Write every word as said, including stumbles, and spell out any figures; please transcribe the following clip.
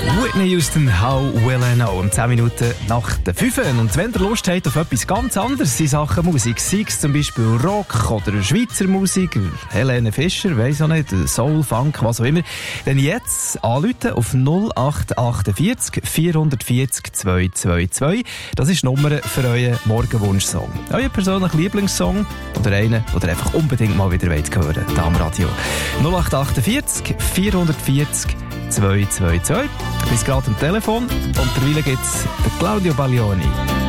Whitney Houston, How Will I Know? Um zehn Minuten nach der fünf. Und wenn ihr Lust habt auf etwas ganz anderes in Sachen Musik, sei es zum Beispiel Rock oder Schweizer Musik, Helene Fischer, weiss auch nicht, Soul, Funk, was auch immer, dann jetzt anrufen auf null acht achtundvierzig vierhundertvierzig zweihundertzweiundzwanzig. Das ist die Nummer für euren Morgenwunsch-Song. Euer persönlicher Lieblingssong oder einen, den ihr einfach unbedingt mal wieder hören wollt, hier am Radio. null acht achtundvierzig vierhundertvierzig zweihundertzweiundzwanzig. Ich bin gerade am Telefon und derweil gibt es Claudio Baglioni.